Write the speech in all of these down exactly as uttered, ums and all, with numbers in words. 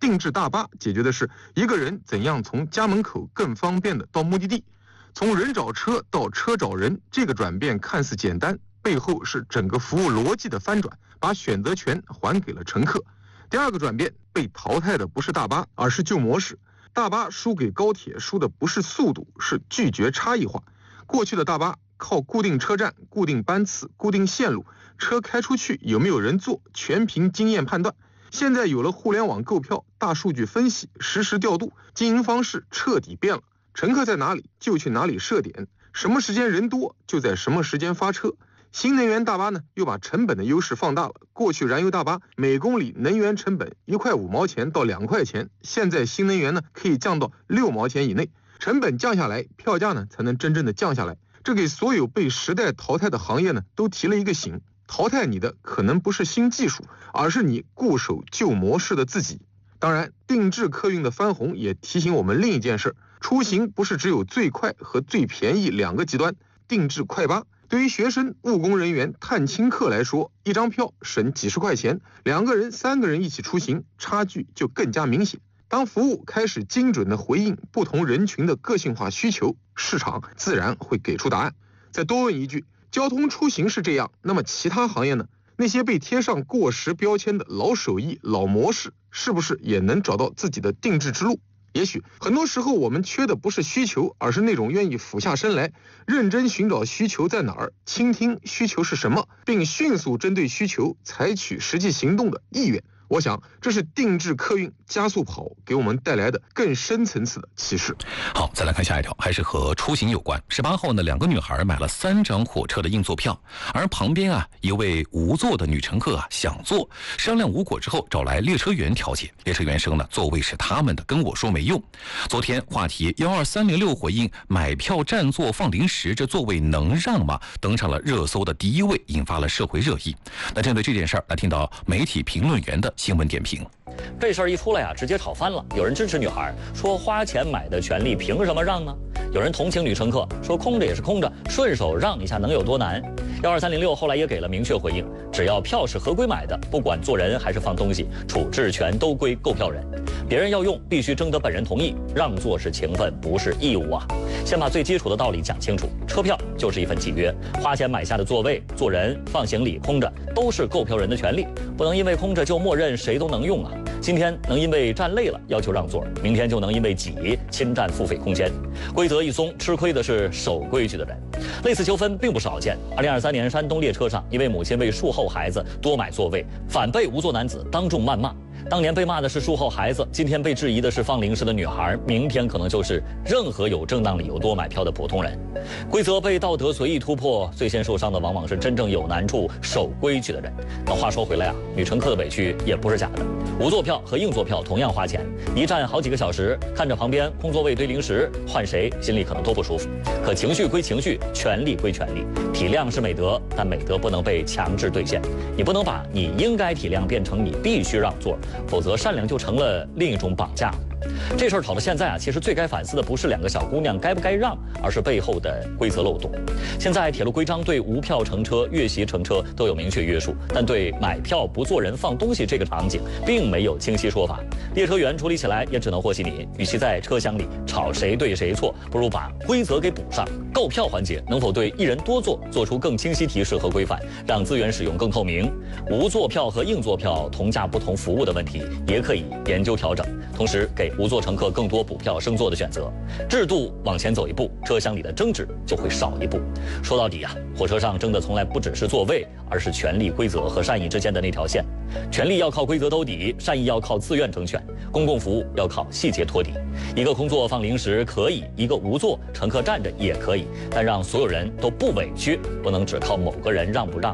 定制大巴解决的是一个人怎样从家门口更方便的到目的地。从人找车到车找人，这个转变看似简单，背后是整个服务逻辑的翻转，把选择权还给了乘客。第二个转变，被淘汰的不是大巴，而是旧模式。大巴输给高铁，输的不是速度，是拒绝差异化。过去的大巴靠固定车站、固定班次、固定线路，车开出去有没有人坐，全凭经验判断。现在有了互联网购票、大数据分析、实时调度，经营方式彻底变了。乘客在哪里就去哪里设点，什么时间人多就在什么时间发车。新能源大巴呢，又把成本的优势放大了。过去燃油大巴每公里能源成本一块五毛钱到两块钱，现在新能源呢可以降到六毛钱以内，成本降下来，票价呢才能真正的降下来。这给所有被时代淘汰的行业呢都提了一个醒，淘汰你的可能不是新技术，而是你固守旧模式的自己。当然，定制客运的翻红也提醒我们另一件事，出行不是只有最快和最便宜两个极端。定制快巴对于学生、务工人员、探亲客来说，一张票省几十块钱，两个人、三个人一起出行，差距就更加明显。当服务开始精准地回应不同人群的个性化需求，市场自然会给出答案。再多问一句，交通出行是这样，那么其他行业呢？那些被贴上过时标签的老手艺、老模式，是不是也能找到自己的定制之路？也许很多时候我们缺的不是需求，而是那种愿意俯下身来认真寻找需求在哪儿，倾听需求是什么，并迅速针对需求采取实际行动的意愿。我想这是定制客运加速跑给我们带来的更深层次的启示。 好，再来看下一条，还是和出行有关。十八号呢，两个女孩买了三张火车的硬座票，而旁边啊一位无座的女乘客啊想坐，商量无果之后找来列车员调解。列车员说呢，座位是他们的，跟我说没用。昨天话题一二三零六回应买票占座放零食，这座位能让吗？登上了热搜的第一位，引发了社会热议。那针对这件事儿，来听到媒体评论员的新闻点评。 这事儿一出来啊，直接吵翻了。有人支持女孩，说花钱买的权利凭什么让呢？有人同情女乘客，说空着也是空着，顺手让一下能有多难？幺二三零六后来也给了明确回应，只要票是合规买的，不管坐人还是放东西，处置权都归购票人。别人要用必须征得本人同意，让座是情分，不是义务啊。先把最基础的道理讲清楚，车票就是一份契约，花钱买下的座位、坐人、放行李、空着都是购票人的权利，不能因为空着就默认谁都能用啊。今天能因为站累了要求让座，明天就能因为挤侵占付费空间。规则一松，吃亏的是守规矩的人。类似纠纷并不少见。二零二三年，山东列车上，一位母亲为术后孩子多买座位，反被无座男子当众谩骂。当年被骂的是术后孩子，今天被质疑的是放零食的女孩，明天可能就是任何有正当理由多买票的普通人。规则被道德随意突破，最先受伤的往往是真正有难处、守规矩的人。那话说回来啊，女乘客的委屈也不是假的。无座票和硬座票同样花钱，一站好几个小时，看着旁边空座位堆零食，换谁心里可能都不舒服。可情绪归情绪，权利归权利，体谅是美德，但美德不能被强制兑现。你不能把你应该体谅变成你必须让座，否则善良就成了另一种绑架。这事儿吵到现在啊，其实最该反思的不是两个小姑娘该不该让，而是背后的规则漏洞。现在铁路规章对无票乘车、越席乘车都有明确约束，但对买票不坐人放东西这个场景并没有清晰说法。列车员处理起来也只能和稀泥，与其在车厢里吵谁对谁错，不如把规则给补上。购票环节能否对一人多坐做出更清晰提示和规范，让资源使用更透明？无座票和硬座票同价不同服务的问题也可以研究调整，同时给无座乘客更多补票升座的选择。制度往前走一步，车厢里的争执就会少一步。说到底啊，火车上争的从来不只是座位，而是权利、规则和善意之间的那条线。权利要靠规则兜底，善意要靠自愿争权，公共服务要靠细节托底。一个空座放零食可以，一个无座乘客站着也可以，但让所有人都不委屈，不能只靠某个人让不让。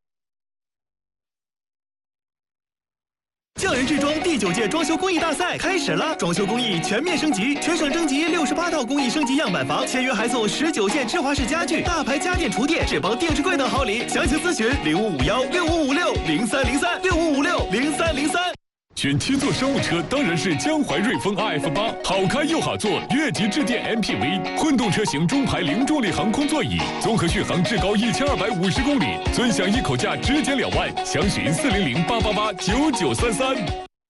匠人制装第九届装修工艺大赛开始了，装修工艺全面升级，全省征集六十八套工艺升级样板房，签约还送十九件芝华士家具、大牌家电厨电、智邦电视柜等好礼。详情咨询零五五幺六五五六零三零三六五五六零三零三。 选七座商务车当然是江淮瑞风 R F 八，好开又好坐，越级致电 M P V， 混动车型中排零重力航空座椅，综合续航至高一千二百五十公里，尊享一口价直减两万，详询四零零八八八九九三三。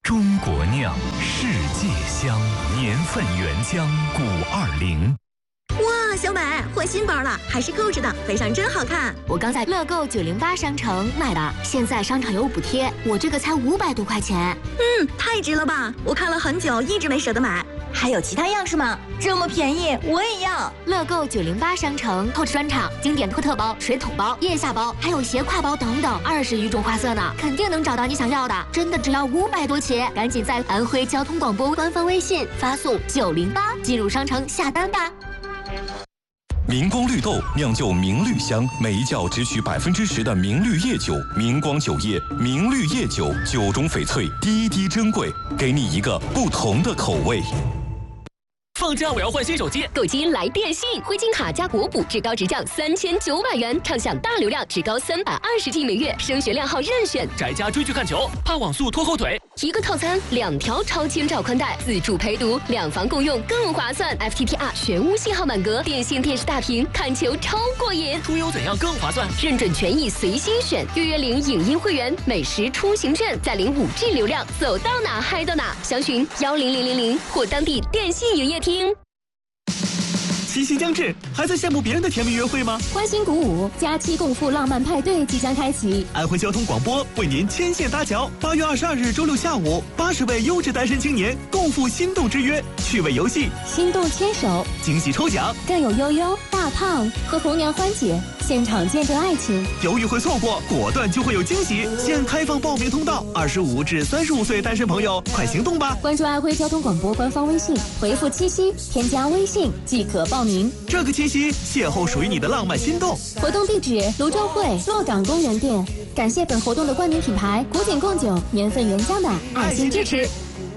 中国酿，世界香，年份原浆五二零。 哇，小美换新包了，还是购置的，背上真好看。 我刚在乐购九零八商城买的，现在商场有补贴，我这个才五百多块钱。 嗯，太值了吧！我看了很久，一直没舍得买。还有其他样式吗？这么便宜，我也要。 乐购九零八商城购置专场，经典托特包、水桶包、腋下包，还有斜挎包等等，二十余种花色呢，肯定能找到你想要的。真的只要五百多起，赶紧在安徽交通广播官方微信发送九零八进入商城下单吧。 明光绿豆酿就明绿香，每一窖只取百分之十的明绿叶酒。明光酒业明绿叶酒，酒中翡翠，滴滴珍贵，给你一个不同的口味。 放假我要换新手机， 购机来电信，灰金卡加国补，至高直降三千九百元，畅享大流量，至高三百二十 G 每月，升学靓号任选。 宅家追剧看球，怕网速拖后腿。 一个套餐，两条超千兆宽带，自助陪读，两房共用更划算。F T T R 全屋信号满格，电信电视大屏，看球超过瘾。 出游怎样更划算？ 认准权益随心选，预约领影音会员，美食出行券，再领五 G 流量，走到哪嗨到哪。详询幺零零零零或当地电信营业厅。 七夕将至，还在羡慕别人的甜蜜约会吗？ 欢欣鼓舞，假期共赴浪漫派对即将开启。 安徽交通广播为您牵线搭桥，八月二十二日周六下午，八十位优质单身青年共赴心动之约，趣味游戏， 心动牵手， 惊喜抽奖， 更有悠悠、大胖和红娘欢姐现场见证爱情。 犹豫会错过，果断就会有惊喜。现开放报名通道，二十五至三十五岁单身朋友快行动吧！ 关注安徽交通广播官方微信，回复七夕，添加微信即可报名。 这个七夕，邂逅属于你的浪漫心动。 活动地址：泸州会洛岗公园店。感谢本活动的冠名品牌古井贡酒，年份原浆的爱心支持。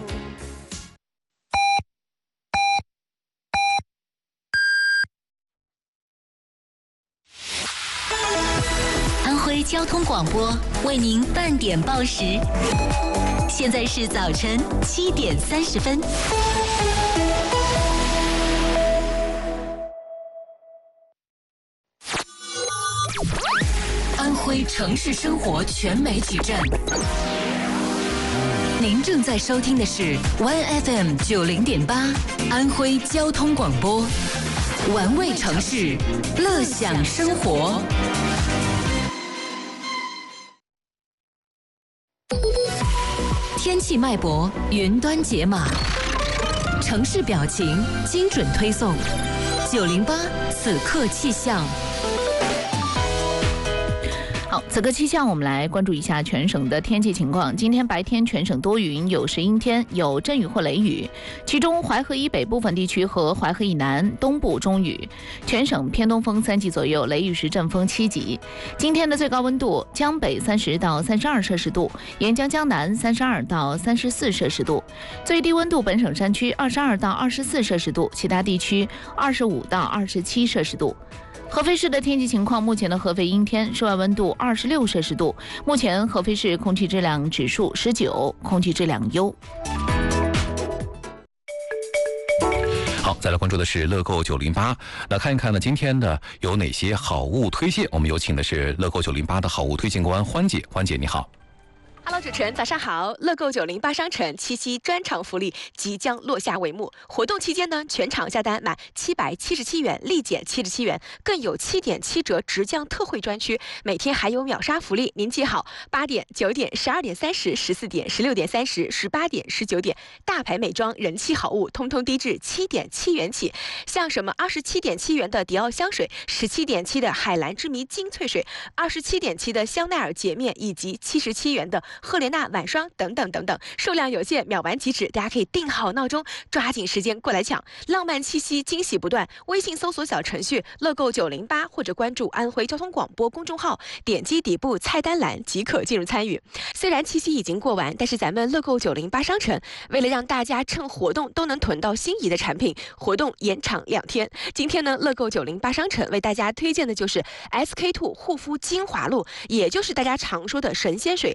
安徽交通广播为您半点报时，现在是早晨七点三十分。安徽城市生活全媒体站，您正在收听的是 One F M 九零点八，安徽交通广播，玩味城市，乐享生活。天气脉搏，云端解码，城市表情，精准推送。九零八此刻气象。 好，此刻气象，我们来关注一下全省的天气情况。今天白天全省多云，有时阴天，有阵雨或雷雨，其中淮河以北部分地区和淮河以南东部中雨，全省偏东风三级左右，雷雨时阵风七级。今天的最高温度，江北三十到三十二摄氏度，沿江江南三十二到三十四摄氏度，最低温度本省山区二十二到二十四摄氏度，其他地区二十五到二十七摄氏度。合肥市的天气情况，目前的合肥阴天，室外温度二十六摄氏度。目前合肥市空气质量指数十九，空气质量优。 好，再来关注的是乐购九零八，那看一看呢，今天的有哪些好物推荐？我们有请的是乐购九零八的好物推荐官欢姐，欢姐你好。 Hello， 主持人早上好！乐购九零八商城七夕专场福利即将落下帷幕。活动期间呢，全场下单满七百七十七元立减七十七元，更有七点七折直降特惠专区，每天还有秒杀福利。您记好，八点、九点、十二点三十、十四点、十六点三十、十八点、十九点，大牌美妆、人气好物，通通低至七点七元起。像什么二十七点七元的迪奥香水，十七点七的海蓝之谜精粹水，二十七点七的香奈儿洁面，以及七十七元的赫莲娜晚霜等等等等，数量有限，秒完即止，大家可以定好闹钟，抓紧时间过来抢，浪漫七夕，惊喜不断。微信搜索小程序乐购九零八，或者关注安徽交通广播公众号，点击底部菜单栏即可进入参与。虽然七夕已经过完，但是咱们乐购九零八商城为了让大家趁活动都能囤到心仪的产品，活动延长两天。今天呢，乐购九零八商城为大家推荐的就是 S K two 护肤精华露，也就是大家常说的神仙水，两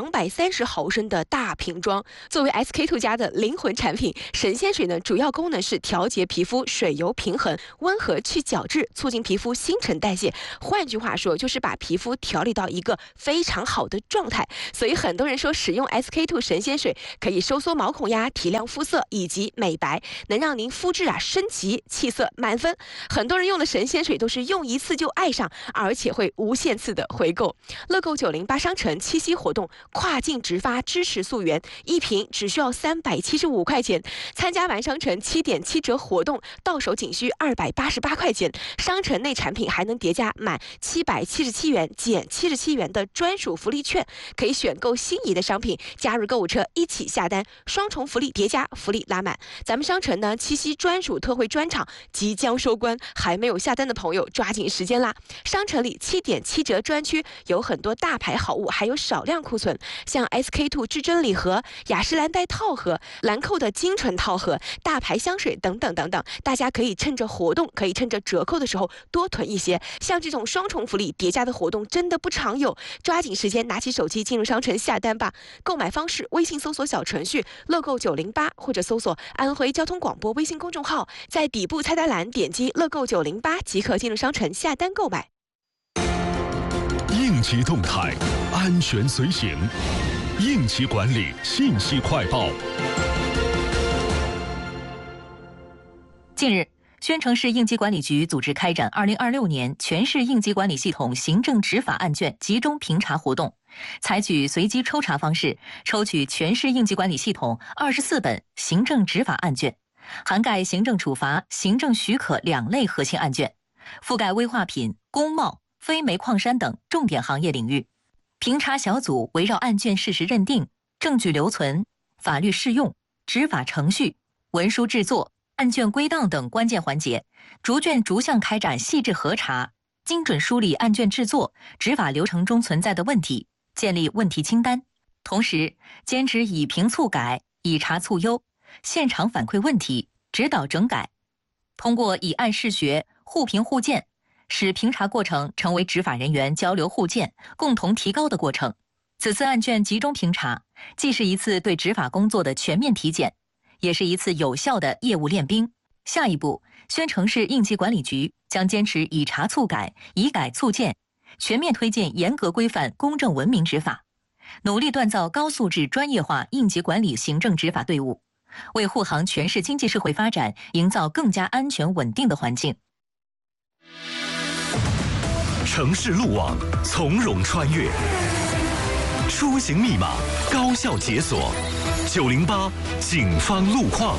两百三十毫升的大瓶装。作为 S K two 家的灵魂产品，神仙水呢，主要功能是调节皮肤水油平衡，温和去角质，促进皮肤新陈代谢。换句话说，就是把皮肤调理到一个非常好的状态。所以很多人说，使用 S K two 神仙水可以收缩毛孔呀，提亮肤色以及美白，能让您肤质啊升级，气色满分。很多人用的神仙水都是用一次就爱上，而且会无限次的回购。乐购九零八商城七夕活动，跨境直发支持溯源，一瓶只需要三百七十五块钱。参加完商城七点七折活动，到手仅需二百八十八块钱。商城内产品还能叠加满七百七十七元减七十七元的专属福利券，可以选购心仪的商品，加入购物车一起下单，双重福利叠加，福利拉满。咱们商城呢，七夕专属特惠专场即将收官，还没有下单的朋友抓紧时间啦！商城里七点七折专区有很多大牌好物，还有少量库存，像 S K two 至臻礼盒、雅诗兰黛套盒、兰蔻的精纯套盒、大牌香水等等等等，大家可以趁着活动，可以趁着折扣的时候多囤一些。像这种双重福利叠加的活动真的不常有，抓紧时间拿起手机进入商城下单吧。购买方式：微信搜索小程序乐购九零八，或者搜索安徽交通广播微信公众号，在底部菜单栏点击乐购九零八即可进入商城下单购买。 应急动态，安全随行，应急管理信息快报。 近日，宣城市应急管理局组织开展二零二六年全市应急管理系统行政执法案卷集中评查活动，采取随机抽查方式，抽取全市应急管理系统二十四本行政执法案卷，涵盖行政处罚、行政许可两类核心案卷，覆盖危化品、工贸、非煤矿山等重点行业领域。评查小组围绕案卷事实认定、证据留存、法律适用、执法程序、文书制作、案卷归档等关键环节，逐卷逐项开展细致核查，精准梳理案卷制作、执法流程中存在的问题，建立问题清单。同时，坚持以评促改、以查促优，现场反馈问题，指导整改。通过以案试学、互评互鉴，使评查过程成为执法人员交流互鉴、共同提高的过程。此次案卷集中评查，既是一次对执法工作的全面体检，也是一次有效的业务练兵。下一步，宣城市应急管理局将坚持以查促改、以改促鉴，全面推进严格规范、公正文明执法，努力锻造高素质专业化应急管理行政执法队伍，为护航全市经济社会发展营造更加安全稳定的环境。 城市路网从容穿越，出行密码高效解锁。九零八警方路况。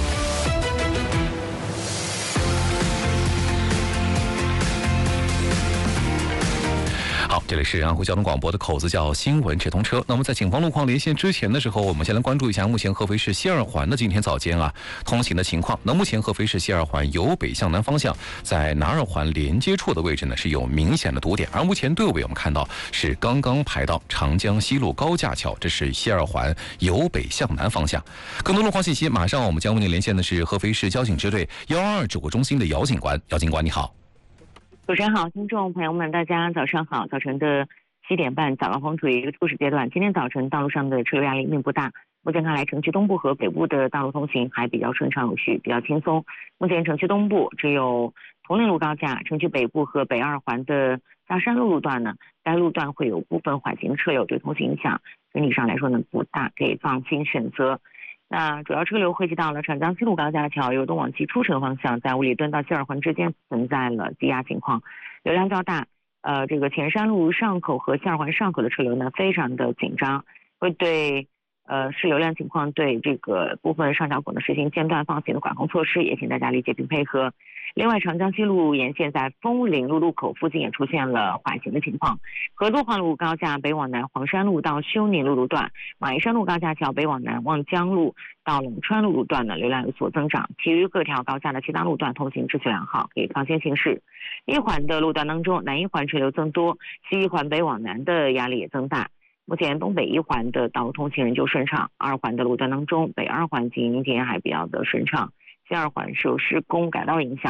好，这里是安徽交通广播的口子叫新闻直通车。那么在警方路况连线之前的时候，我们先来关注一下目前合肥市西二环的今天早间啊通行的情况。那目前合肥市西二环由北向南方向，在南二环连接处的位置呢是有明显的堵点，而目前队尾我们看到是刚刚排到长江西路高架桥，这是西二环由北向南方向。更多路况信息，马上我们将为您连线的是合肥市交警支队幺二二指挥中心的姚警官。姚警官你好。 主持人好，听众朋友们，大家早上好。早晨的七点半，早高峰处于一个初始阶段。今天早晨道路上的车流压力并不大，目前看来，城区东部和北部的道路通行还比较顺畅有序，比较轻松。目前城区东部只有铜陵路高架，城区北部和北二环的大山路路段呢，该路段会有部分缓行车流，对通行影响整体上来说呢不大，可以放心选择。那主要车流汇集到了长江西路高架桥由东往西出城方向，在五里墩到西二环之间存在了积压情况，流量较大。呃，这个前山路上口和西二环上口的车流呢非常的紧张，会对呃市流量情况对这个部分上桥口呢实行间断放行的管控措施，也请大家理解并配合。另外，长江西路沿线在枫林路路口附近也出现了缓行的情况。合作环路高架北往南黄山路到修宁路路段，马鞍山路高架桥北往南望江路到冷川路路段呢流量有所增长，其余各条高架的其他路段通行秩序良好，可以放心行驶。一环的路段当中，南一环车流增多，西一环北往南的压力也增大。目前东北一环的道路通行仍旧顺畅，二环的路段当中，北二环经营天还比较的顺畅。西二环受施工改道影响，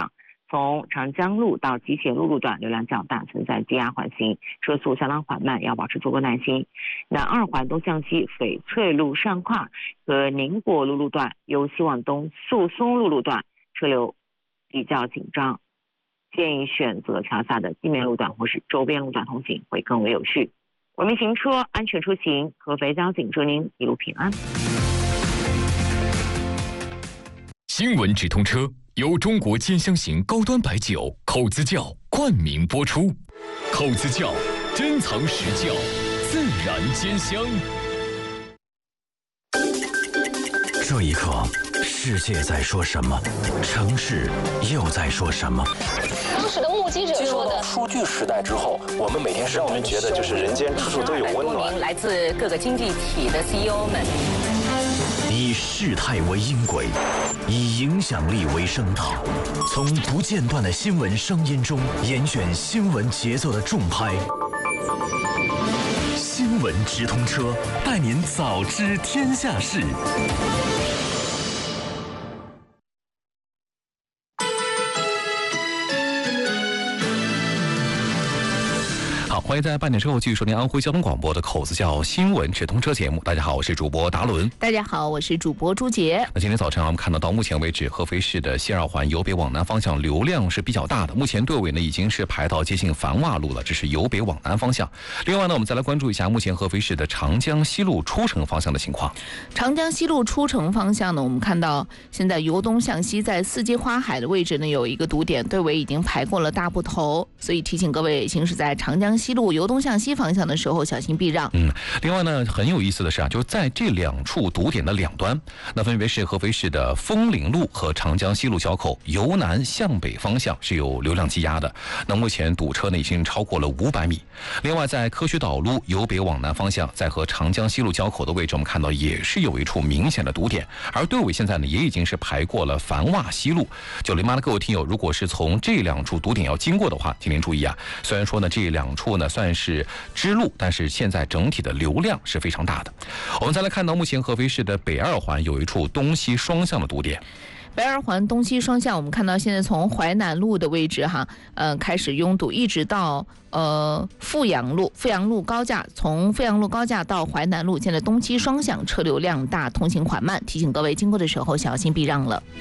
从长江路到集贤路路段流量较大，存在积压缓行，车速相当缓慢，要保持足够耐心。南二环东向西翡翠路上跨和宁国路路段，由西往东宿松路路段车流比较紧张，建议选择桥下的地面路段或是周边路段通行会更为有序。文明行车，安全出行，合肥交警祝您一路平安。 新闻直通车由中国兼香型高端白酒口子窖冠名播出，口子窖珍藏实窖，自然兼香。 这一刻，世界在说什么？城市又在说什么？ 当时的目击者说的， 数据时代之后，我们每天让我们觉得就是人间处处都有温暖。 来自各个经济体的 C E O 们， 以事态为音轨，以影响力为声道，从不间断的新闻声音中严选新闻节奏的重拍。新闻直通车，带您早知天下事。 好，欢迎在半点之后继续收听安徽交通广播的口子窖新闻直通车节目。大家好，我是主播达伦。 大家好，我是主播朱杰。 那今天早晨啊，我们看到到目前为止，合肥市的西二环由北往南方向流量是比较大的，目前队尾呢已经是排到接近樊洼路了，这是由北往南方向。另外呢，我们再来关注一下目前合肥市的长江西路出城方向的情况。 长江西路出城方向呢，我们看到现在由东向西，在四季花海的位置呢有一个堵点，队尾已经排过了大部头，所以提醒各位行驶在长江西路由东向西方向的时候小心避让。 嗯，另外呢，很有意思的是啊，就在这两处堵点的两端，那分别是合肥市的枫林路和长江西路交口，由南向北方向是有流量积压的。那目前堵车呢已经超过了五百米。另外，在科学岛路由北往南方向，在和长江西路交口的位置，我们看到也是有一处明显的堵点，而队尾现在呢也已经是排过了樊洼西路。九零八的各位听友，如果是从这两处堵点要经过的话，请您注意啊，虽然说呢这两处呢算是支路，但是现在整体的流量是非常大的。我们再来看到目前合肥市的北二环有一处东西双向的堵点。 北二环东西双向，我们看到现在从淮南路的位置哈，呃，开始拥堵，一直到呃富阳路，富阳路高架，从富阳路高架到淮南路，现在东西双向车流量大，通行缓慢，提醒各位经过的时候小心避让了。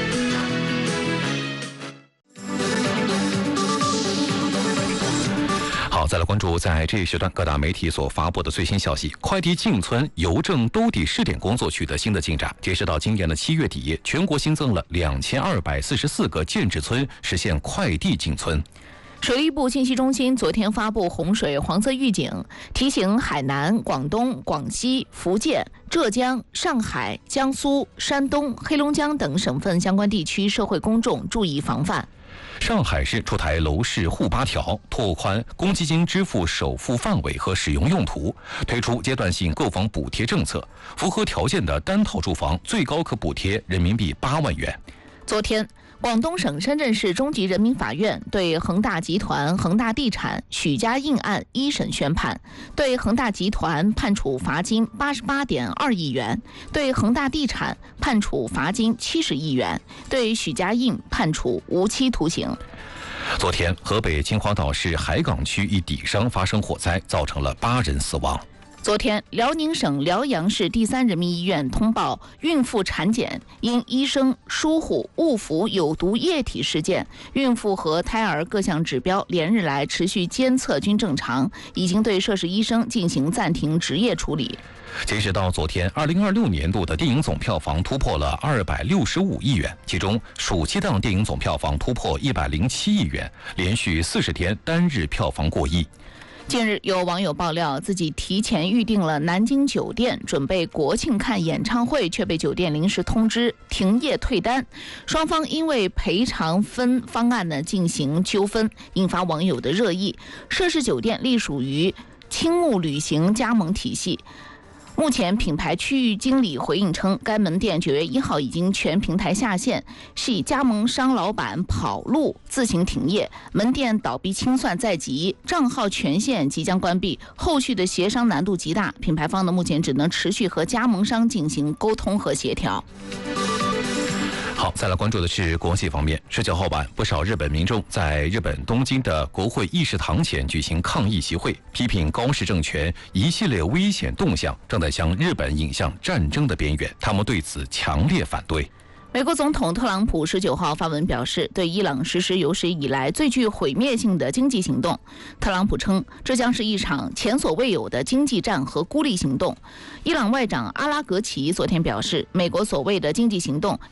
好，再来关注在这一时段各大媒体所发布的最新消息。快递进村邮政兜底试点工作取得新的进展，截止到今年的七月底，全国新增了两千二百四十四个建制村实现快递进村。 水利部信息中心昨天发布洪水黄色预警，提醒海南、广东、广西、福建、浙江、上海、江苏、山东、黑龙江等省份相关地区社会公众注意防范。 上海市出台楼市沪八条，拓宽公积金支付首付范围和使用用途，推出阶段性购房补贴政策，符合条件的单套住房最高可补贴人民币八万元。 昨天，广东省深圳市中级人民法院对恒大集团、恒大地产、许家印案一审宣判，对恒大集团判处罚金八十八点二亿元，对恒大地产判处罚金七十亿元，对许家印判处无期徒刑。 昨天，河北秦皇岛市海港区一底商发生火灾，造成了八人死亡。 昨天，辽宁省辽阳市第三人民医院通报孕妇产检因医生疏忽误服有毒液体事件，孕妇和胎儿各项指标连日来持续监测均正常，已经对涉事医生进行暂停执业处理。 截止到昨天，二零二六年度的电影总票房突破了二百六十五亿元，其中暑期档电影总票房突破一百零七亿元，连续四十天单日票房过亿。 近日，有网友爆料自己提前预订了南京酒店，准备国庆看演唱会，却被酒店临时通知停业退单。双方因为赔偿分方案呢进行纠纷，引发网友的热议。涉事酒店隶属于青木旅行加盟体系。目前，品牌区域经理回应称，该门店九月一号已经全平台下线，是以加盟商老板跑路自行停业，门店倒闭清算在即，账号权限即将关闭，后续的协商难度极大。品牌方呢，目前只能持续和加盟商进行沟通和协调。 好，再来关注的是国际方面。十九号晚，不少日本民众在日本东京的国会议事堂前举行抗议集会，批评高市政权一系列危险动向正在将日本引向战争的边缘，他们对此强烈反对。 美国总统特朗普十九号发文表示，对伊朗实施有史以来最具毁灭性的经济行动。特朗普称，这将是一场前所未有的经济战和孤立行动。伊朗外长阿拉格齐昨天表示，美国所谓的经济行动